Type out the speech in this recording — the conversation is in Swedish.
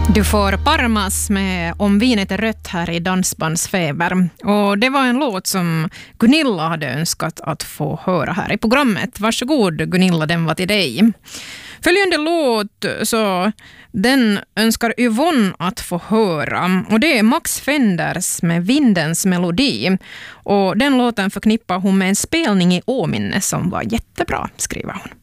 Du får Parmas med Om vinet är rött här i Dansbandsfeber. Och det var en låt som Gunilla hade önskat att få höra här i programmet. Varsågod Gunilla, den var till dig. Följande låt, så den önskar Yvonne att få höra. Och det är Max Fenders med Vindens melodi. Och den låten förknippar hon med en spelning i Åminne som var jättebra, skriver hon.